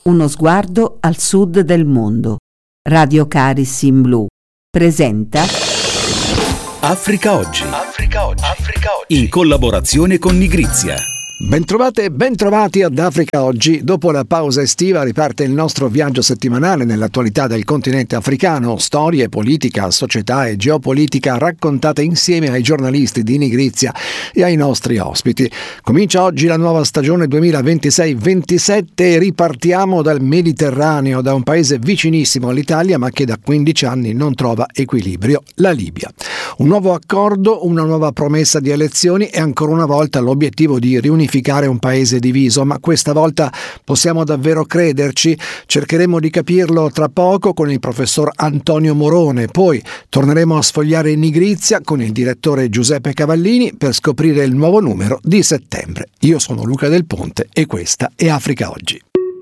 Uno sguardo al sud del mondo. Radio Caris in Blu presenta Africa Oggi. In collaborazione con Nigrizia. Bentrovate e bentrovati ad Africa Oggi. Dopo la pausa estiva riparte il nostro viaggio settimanale nell'attualità del continente africano. Storie, politica, società e geopolitica raccontate insieme ai giornalisti di Nigrizia e ai nostri ospiti. Comincia oggi la nuova stagione 2026-27 e ripartiamo dal Mediterraneo, da un paese vicinissimo all'Italia ma che da 15 anni non trova equilibrio, la Libia. Un nuovo accordo, una nuova promessa di elezioni e ancora una volta l'obiettivo di riunificare un paese diviso, ma questa volta possiamo davvero crederci? Cercheremo di capirlo tra poco con il professor Antonio Morone, poi torneremo a sfogliare Nigrizia con il direttore Giuseppe Cavallini per scoprire il nuovo numero di settembre. Io sono Luca Del Ponte e questa è Africa Oggi.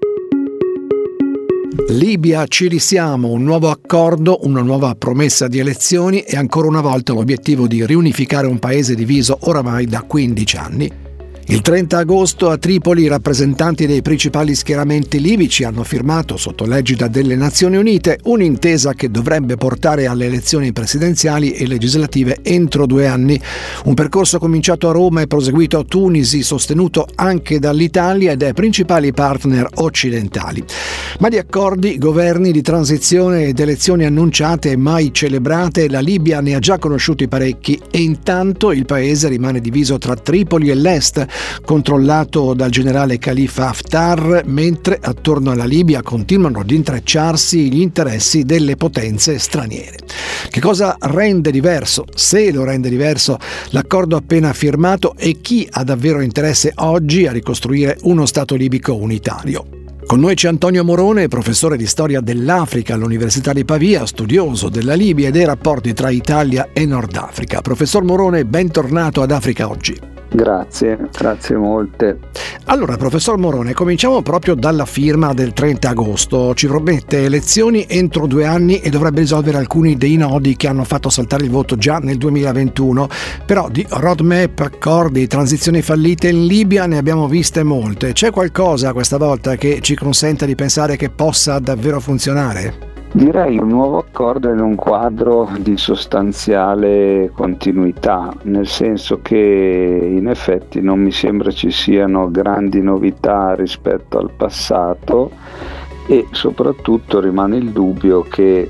Libia, ci risiamo, un nuovo accordo, una nuova promessa di elezioni e ancora una volta l'obiettivo di riunificare un paese diviso oramai da 15 anni. Il 30 agosto a Tripoli i rappresentanti dei principali schieramenti libici hanno firmato, sotto l'egida delle Nazioni Unite, un'intesa che dovrebbe portare alle elezioni presidenziali e legislative entro 2 anni. Un percorso cominciato a Roma e proseguito a Tunisi, sostenuto anche dall'Italia e dai principali partner occidentali. Ma di accordi, governi di transizione ed elezioni annunciate e mai celebrate, la Libia ne ha già conosciuti parecchi e intanto il paese rimane diviso tra Tripoli e l'Est, controllato dal generale Khalifa Haftar, mentre attorno alla Libia continuano ad intrecciarsi gli interessi delle potenze straniere. Che cosa rende diverso, se lo rende diverso, l'accordo appena firmato e chi ha davvero interesse oggi a ricostruire uno Stato libico unitario? Con noi c'è Antonio Morone, professore di storia dell'Africa all'Università di Pavia, studioso della Libia e dei rapporti tra Italia e Nord Africa. Professor Morone, bentornato ad Africa Oggi. Grazie molte. Allora, professor Morone, cominciamo proprio dalla firma del 30 agosto. Ci promette elezioni entro 2 anni e dovrebbe risolvere alcuni dei nodi che hanno fatto saltare il voto già nel 2021. Però di roadmap, accordi, transizioni fallite in Libia ne abbiamo viste molte. C'è qualcosa questa volta che ci consenta di pensare che possa davvero funzionare? Direi un nuovo accordo in un quadro di sostanziale continuità, nel senso che in effetti non mi sembra ci siano grandi novità rispetto al passato e soprattutto rimane il dubbio che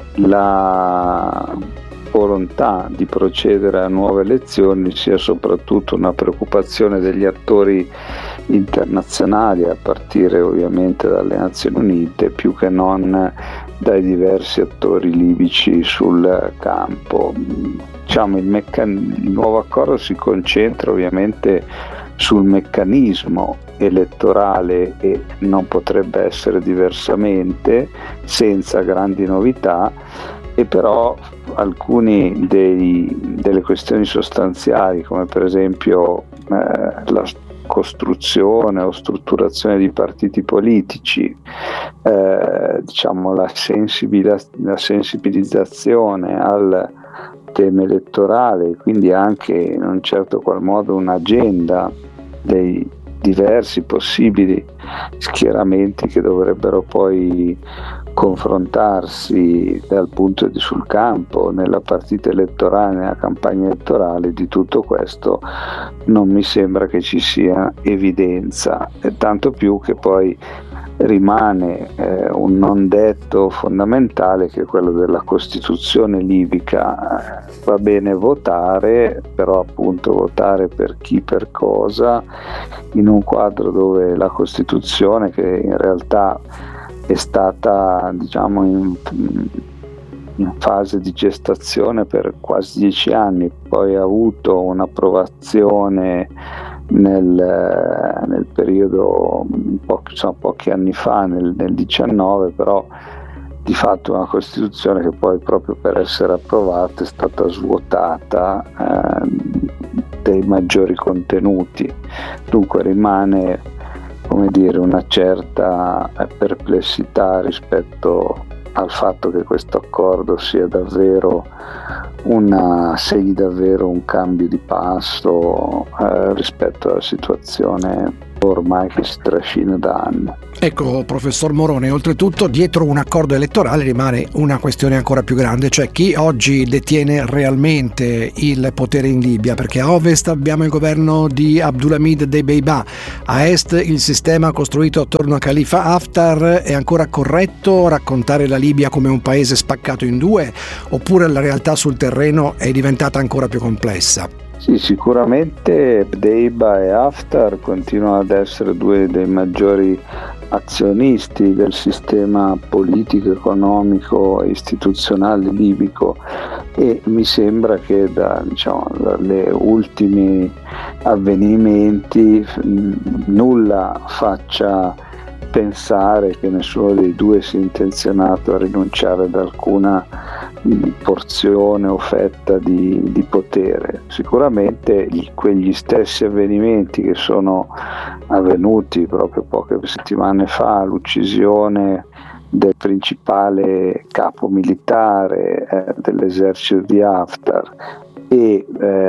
la volontà di procedere a nuove elezioni sia soprattutto una preoccupazione degli attori internazionali, a partire ovviamente dalle Nazioni Unite, più che non dai diversi attori libici sul campo. Diciamo, il nuovo accordo si concentra ovviamente sul meccanismo elettorale e non potrebbe essere diversamente, senza grandi novità, e però alcune delle questioni sostanziali, come per esempio la costruzione o strutturazione di partiti politici, diciamo la sensibilizzazione al tema elettorale, quindi anche in un certo qual modo un'agenda dei diversi possibili schieramenti che dovrebbero poi confrontarsi sul campo, nella partita elettorale, nella campagna elettorale. Di tutto questo non mi sembra che ci sia evidenza, e tanto più che poi rimane un non detto fondamentale, che è quello della Costituzione libica. Va bene votare, però appunto votare per chi, per cosa, in un quadro dove la Costituzione, che in realtà è stata, diciamo, in fase di gestazione per quasi 10 anni, poi ha avuto un'approvazione nel periodo pochi anni fa, nel 19, però di fatto una Costituzione che poi, proprio per essere approvata, è stata svuotata dei maggiori contenuti. Dunque rimane, come dire, una certa perplessità rispetto al fatto che questo accordo sia davvero segni davvero un cambio di passo rispetto alla situazione ormai che si trascina da anni. Ecco, professor Morone, oltretutto dietro un accordo elettorale rimane una questione ancora più grande, cioè chi oggi detiene realmente il potere in Libia, perché a ovest abbiamo il governo di Abdulhamid Dbeibeh, a est il sistema costruito attorno a Khalifa Haftar. È ancora corretto raccontare la Libia come un paese spaccato in due, oppure la realtà sul terreno è diventata ancora più complessa? Sì, sicuramente Dbeibeh e Haftar continuano ad essere due dei maggiori azionisti del sistema politico, economico e istituzionale libico, e mi sembra che dalle ultimi avvenimenti nulla faccia pensare che nessuno dei due sia intenzionato a rinunciare ad alcuna porzione o fetta di potere. Sicuramente quegli stessi avvenimenti che sono avvenuti proprio poche settimane fa, l'uccisione del principale capo militare dell'esercito di Haftar e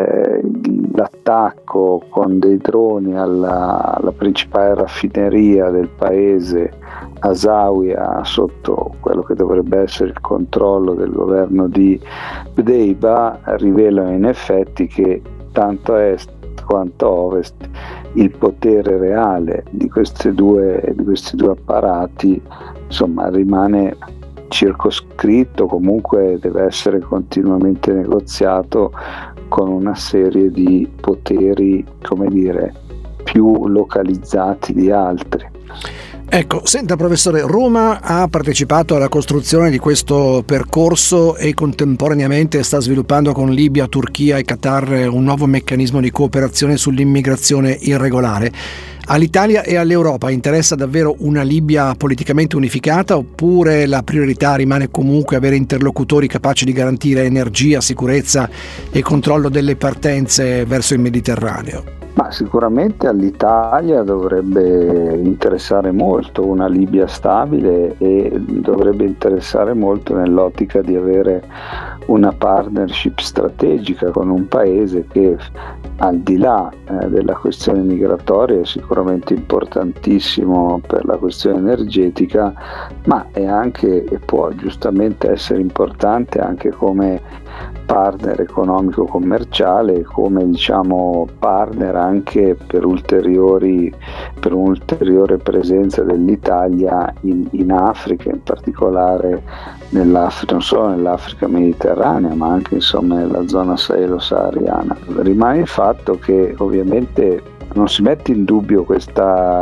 l'attacco con dei droni alla principale raffineria del paese, a Zawiya, sotto quello che dovrebbe essere il controllo del governo di Dbeibeh, rivelano in effetti che tanto a est quanto a ovest il potere reale di questi due apparati rimane circoscritto, comunque deve essere continuamente negoziato con una serie di poteri, più localizzati di altri. Ecco, senta professore, Roma ha partecipato alla costruzione di questo percorso e contemporaneamente sta sviluppando con Libia, Turchia e Qatar un nuovo meccanismo di cooperazione sull'immigrazione irregolare. All'Italia e all'Europa interessa davvero una Libia politicamente unificata, oppure la priorità rimane comunque avere interlocutori capaci di garantire energia, sicurezza e controllo delle partenze verso il Mediterraneo? Ma sicuramente all'Italia dovrebbe interessare molto una Libia stabile e dovrebbe interessare molto nell'ottica di avere una partnership strategica con un paese che, al di là della questione migratoria, è sicuramente importantissimo per la questione energetica, ma è anche e può giustamente essere importante anche come partner economico-commerciale, come partner anche per un'ulteriore presenza dell'Italia in Africa, in particolare nell'Africa, non solo nell'Africa mediterranea, ma anche nella zona sahelo-sahariana. Rimane il fatto che ovviamente non si mette in dubbio questo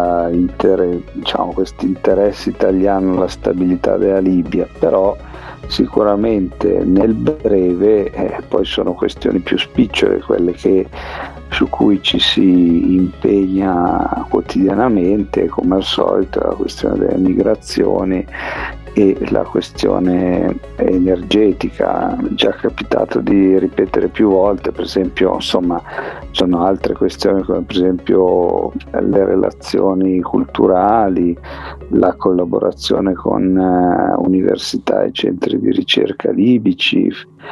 interesse italiano alla stabilità della Libia, però sicuramente nel breve poi sono questioni più spicciole quelle su cui ci si impegna quotidianamente, come al solito la questione delle migrazioni e la questione energetica. Già capitato di ripetere più volte, per esempio, sono altre questioni come per esempio le relazioni culturali, la collaborazione con università e centri di ricerca libici,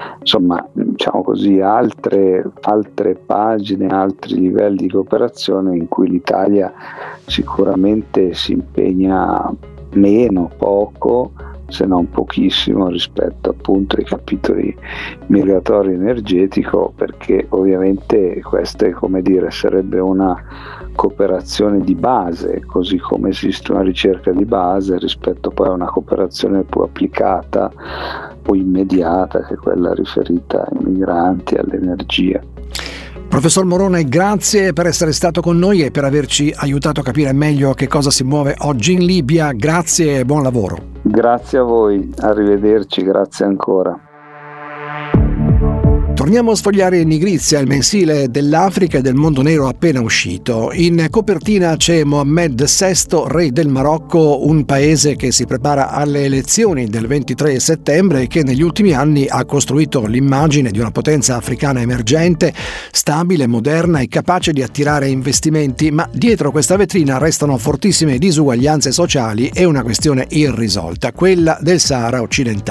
altre pagine, altri livelli di cooperazione in cui l'Italia sicuramente si impegna poco, se non pochissimo, rispetto appunto ai capitoli migratorio energetico, perché ovviamente questa sarebbe una cooperazione di base, così come esiste una ricerca di base rispetto poi a una cooperazione più applicata o immediata, che è quella riferita ai migranti e all'energia. Professor Morone, grazie per essere stato con noi e per averci aiutato a capire meglio che cosa si muove oggi in Libia. Grazie e buon lavoro. Grazie a voi, arrivederci, grazie ancora. Torniamo a sfogliare Nigrizia, il mensile dell'Africa e del mondo nero appena uscito. In copertina c'è Mohammed VI, re del Marocco, un paese che si prepara alle elezioni del 23 settembre e che negli ultimi anni ha costruito l'immagine di una potenza africana emergente, stabile, moderna e capace di attirare investimenti, ma dietro questa vetrina restano fortissime disuguaglianze sociali e una questione irrisolta, quella del Sahara occidentale.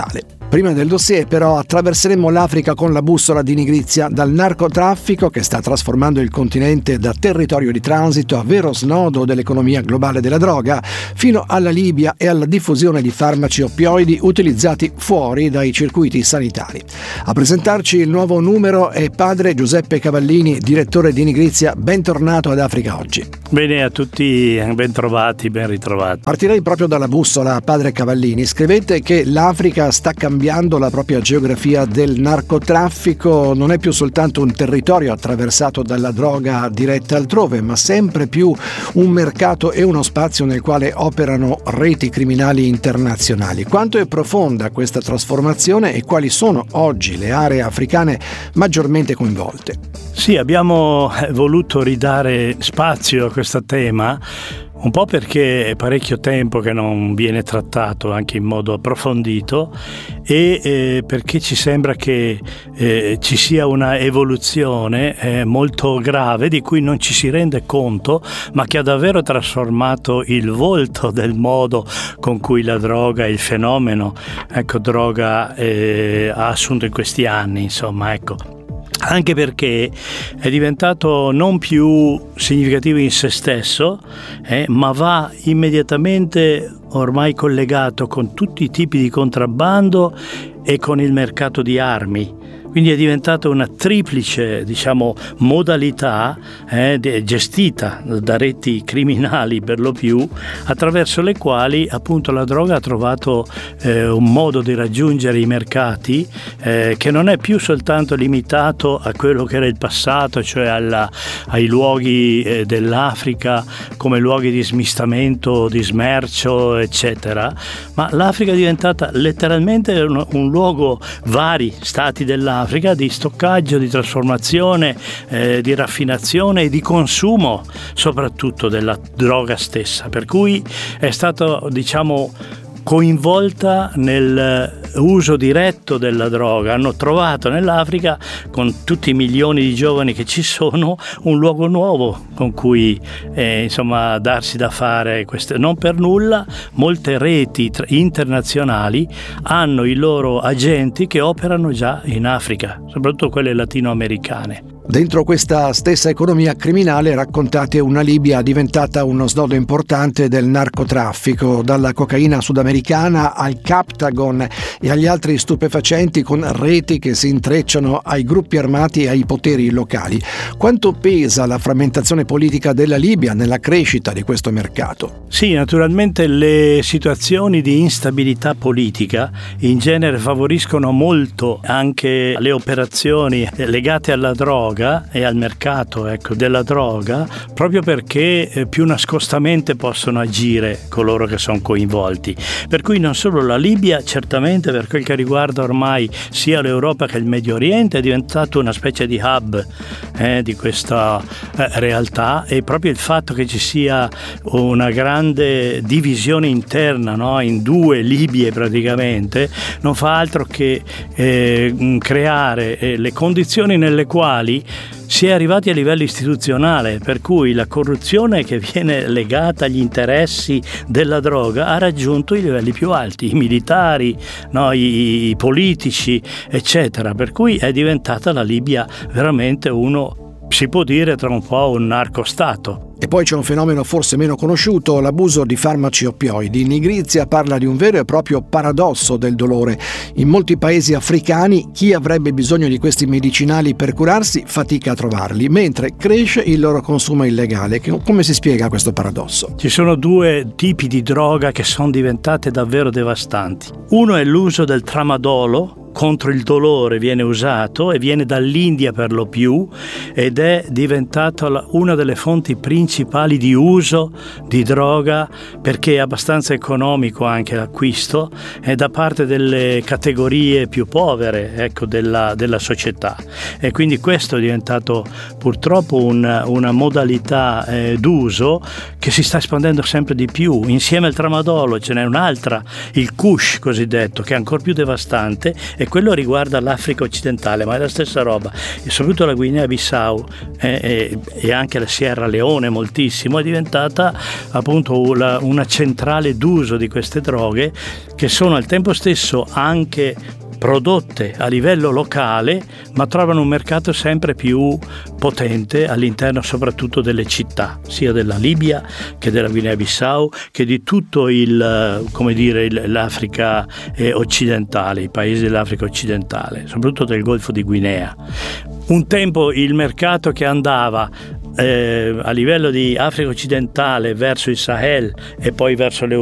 Prima del dossier però attraverseremo l'Africa con la bussola di Nigrizia, dal narcotraffico che sta trasformando il continente da territorio di transito a vero snodo dell'economia globale della droga, fino alla Libia e alla diffusione di farmaci oppioidi utilizzati fuori dai circuiti sanitari. A presentarci il nuovo numero è padre Giuseppe Cavallini, direttore di Nigrizia. Bentornato ad Africa Oggi. Bene a tutti, ben trovati, ben ritrovati. Partirei proprio dalla bussola, padre Cavallini. Scrivete che l'Africa sta cambiando la propria geografia del narcotraffico, non è più soltanto un territorio attraversato dalla droga diretta altrove, ma sempre più un mercato e uno spazio nel quale operano reti criminali internazionali. Quanto è profonda questa trasformazione e quali sono oggi le aree africane maggiormente coinvolte? Sì, abbiamo voluto ridare spazio a questo tema, un po' perché è parecchio tempo che non viene trattato anche in modo approfondito e perché ci sembra che ci sia una evoluzione molto grave di cui non ci si rende conto, ma che ha davvero trasformato il volto del modo con cui la droga, il fenomeno droga ha assunto in questi anni, insomma, ecco. Anche perché è diventato non più significativo in se stesso, ma va immediatamente ormai collegato con tutti i tipi di contrabbando e con il mercato di armi. Quindi è diventata una triplice, modalità gestita da reti criminali per lo più, attraverso le quali appunto la droga ha trovato un modo di raggiungere i mercati che non è più soltanto limitato a quello che era il passato, cioè ai luoghi dell'Africa come luoghi di smistamento, di smercio, eccetera, ma l'Africa è diventata letteralmente un luogo, vari stati dell'Africa, di stoccaggio, di trasformazione, di raffinazione e di consumo soprattutto della droga stessa, per cui è stato coinvolta nel uso diretto della droga. Hanno trovato nell'Africa, con tutti i milioni di giovani che ci sono, un luogo nuovo con cui darsi da fare. Non per nulla molte reti internazionali hanno i loro agenti che operano già in Africa, soprattutto quelle latinoamericane. Dentro questa stessa economia criminale raccontate una Libia diventata uno snodo importante del narcotraffico, dalla cocaina sudamericana al Captagon e agli altri stupefacenti, con reti che si intrecciano ai gruppi armati e ai poteri locali. Quanto pesa la frammentazione politica della Libia nella crescita di questo mercato? Sì, naturalmente le situazioni di instabilità politica in genere favoriscono molto anche le operazioni legate alla droga e al mercato della droga, proprio perché più nascostamente possono agire coloro che sono coinvolti. Per cui non solo la Libia, certamente per quel che riguarda ormai sia l'Europa che il Medio Oriente, è diventato una specie di hub di questa realtà, e proprio il fatto che ci sia una grande divisione interna, in due Libie praticamente, non fa altro che creare le condizioni nelle quali si è arrivati a livello istituzionale, per cui la corruzione che viene legata agli interessi della droga ha raggiunto i livelli più alti, i militari, i politici, eccetera, per cui è diventata la Libia veramente si può dire tra un po' un narcostato. E poi c'è un fenomeno forse meno conosciuto, l'abuso di farmaci oppioidi. Nigrizia parla di un vero e proprio paradosso del dolore. In molti paesi africani chi avrebbe bisogno di questi medicinali per curarsi fatica a trovarli, mentre cresce il loro consumo illegale. Come si spiega questo paradosso? Ci sono due tipi di droga che sono diventate davvero devastanti. Uno è l'uso del tramadolo, contro il dolore viene usato e viene dall'India per lo più, ed è diventato una delle fonti principali di uso di droga, perché è abbastanza economico anche l'acquisto e da parte delle categorie più povere della società, e quindi questo è diventato purtroppo una modalità d'uso che si sta espandendo sempre di più. Insieme al tramadolo ce n'è un'altra, il Kush cosiddetto, che è ancora più devastante, e quello riguarda l'Africa occidentale, ma è la stessa roba, e soprattutto la Guinea-Bissau e anche la Sierra Leone moltissimo, è diventata appunto una centrale d'uso di queste droghe, che sono al tempo stesso anche prodotte a livello locale, ma trovano un mercato sempre più potente all'interno soprattutto delle città, sia della Libia che della Guinea-Bissau, che di tutto l'Africa occidentale, i paesi dell'Africa occidentale, soprattutto del Golfo di Guinea. Un tempo il mercato che andava a livello di Africa occidentale verso il Sahel e poi verso l'Europa